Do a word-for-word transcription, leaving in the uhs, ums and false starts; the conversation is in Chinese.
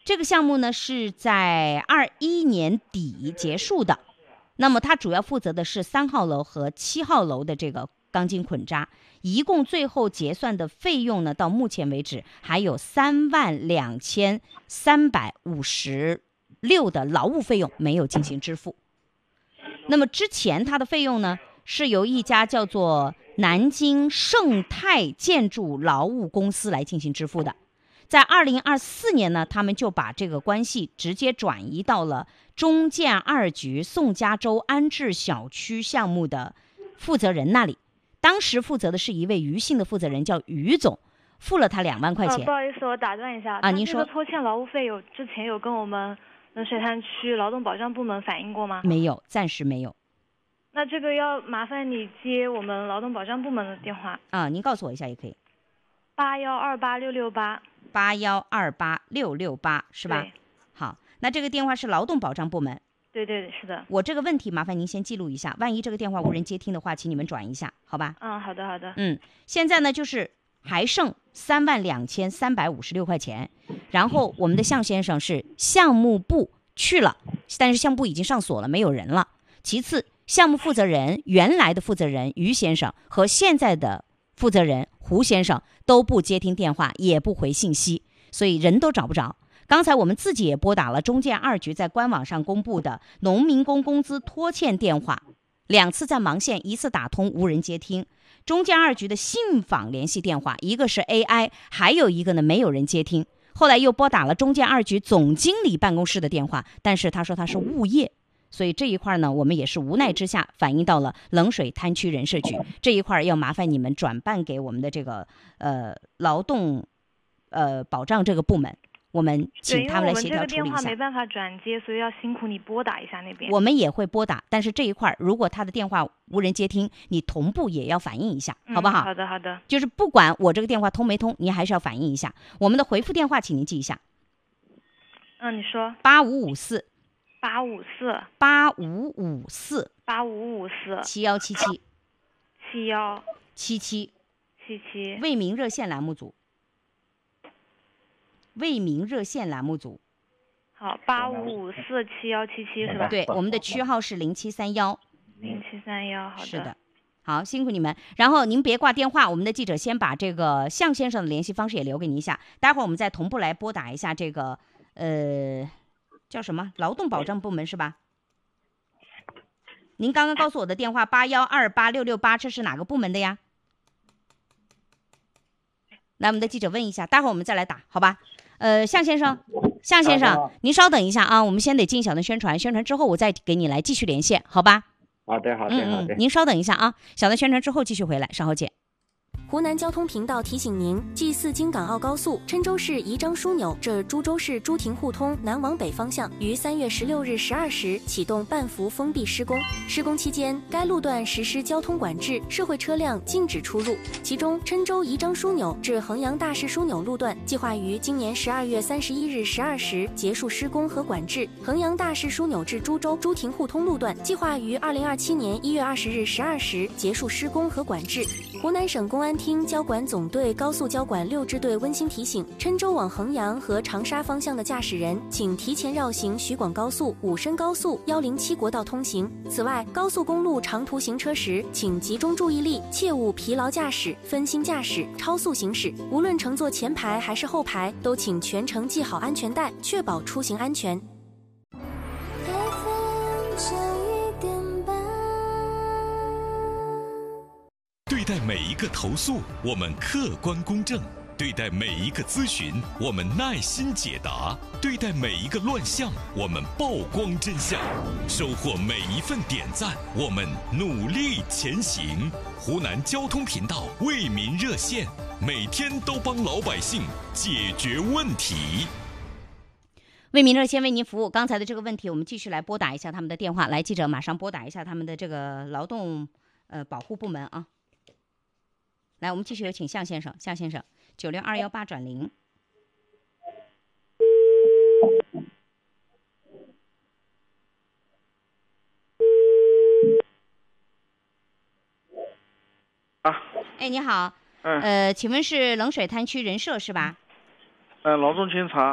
这个项目呢是在二一年底结束的。那么它主要负责的是三号楼和七号楼的这个钢筋捆扎，一共最后结算的费用呢，到目前为止还有三万两千三百五十六的劳务费用没有进行支付。那么之前它的费用呢，是由一家叫做南京盛泰建筑劳务公司来进行支付的。在二零二四年呢，他们就把这个关系直接转移到了中建二局宋家洲安置小区项目的负责人那里。当时负责的是一位余姓的负责人，叫余总，付了他两万块钱。 呃、不好意思，我打断一下啊，您说。 这个拖欠劳务费有之前有跟我们冷水滩区劳动保障部门反映过吗？ 没有，暂时没有。 那这个要麻烦你接我们劳动保障部门的电话。 啊，您告诉我一下也可以。 八幺二八六六八。 八幺二八六六八是吧？好，那这个电话是劳动保障部门。 对对是的。 我这个问题麻烦您先记录一下，万一这个电话无人接听的话，请你们转一下，好吧？ 嗯，好的好的。 嗯，现在呢就是还剩三万两千三百五十六块钱，然后我们的向先生是项目部去了，但是项目部已经上锁了，没有人了。其次，项目负责人原来的负责人于先生和现在的负责人胡先生都不接听电话，也不回信息，所以人都找不着。刚才我们自己也拨打了中建二局在官网上公布的农民工工资拖欠电话，两次在忙线，一次打通无人接听。中建二局的信访联系电话，一个是 A I， 还有一个呢没有人接听。后来又拨打了中建二局总经理办公室的电话，但是他说他是物业。所以这一块呢，我们也是无奈之下反映到了冷水滩区人社局这一块，要麻烦你们转办给我们的这个呃劳动呃保障这个部门，我们请他们来协调处理一下。 对，因为我们这个电话没办法转接，所以要辛苦你拨打一下那边。 我们也会拨打，但是这一块如果他的电话无人接听，你同步也要反映一下，好不好？ 嗯、好的好的。 就是不管我这个电话通没通，你还是要反映一下。我们的回复电话，请您记一下。 嗯，你说。 八五五四。 八五四八五五四八五五四七幺七七七幺七七七七为民热线栏目组，为民热线栏目组。 好，八五五四七幺七七是吧？ 对，我们的区号是零七三幺。 零七三幺，好的。 是的，好，辛苦你们。然后您别挂电话，我们的记者先把这个向先生的联系方式也留给您一下，待会儿我们再同步来拨打一下这个呃。叫什么？劳动保障部门是吧？您刚刚告诉我的电话八幺二八六六八，这是哪个部门的呀？来，我们的记者问一下，待会儿我们再来打，好吧？呃，向先生，向先生，您稍等一下啊，我们先得进小的宣传，宣传之后我再给你来继续连线，好吧？ 好的，好的，好的。 嗯嗯，您稍等一下啊，小的宣传之后继续回来，稍后见。 湖南交通频道提醒您：继四京港澳高速郴州市宜章枢纽至株洲市朱亭互通南往北方向于三月十六日十二时启动半幅封闭施工。施工期间，该路段实施交通管制，社会车辆禁止出入。其中，郴州宜章枢纽至衡阳大市枢纽路段计划于今年十二月三十一日十二时结束施工和管制；衡阳大市枢纽至株洲朱亭互通路段计划于二零二七年一月二十日十二时结束施工和管制。湖南省公安厅交管总队高速交管六支队温馨提醒：郴州往衡阳和长沙方向的驾驶人，请提前绕行徐广高速、武深高速、一零七国道通行。此外，高速公路长途行车时，请集中注意力，切勿疲劳驾驶、分心驾驶、超速行驶。无论乘坐前排还是后排，都请全程系好安全带，确保出行安全。 对待每一个投诉，我们客观公正；对待每一个咨询，我们耐心解答；对待每一个乱象，我们曝光真相；收获每一份点赞，我们努力前行。湖南交通频道为民热线，每天都帮老百姓解决问题。 为民热线为您服务。刚才的这个问题，我们继续来拨打一下他们的电话。来，记者马上拨打一下他们的这个劳动呃保护部门啊。来，我们继续有请向先生，向先生，九六二幺八转零。 啊， 哎，你好， 嗯， 呃，请问是冷水滩区人社是吧？ 嗯，劳动监察。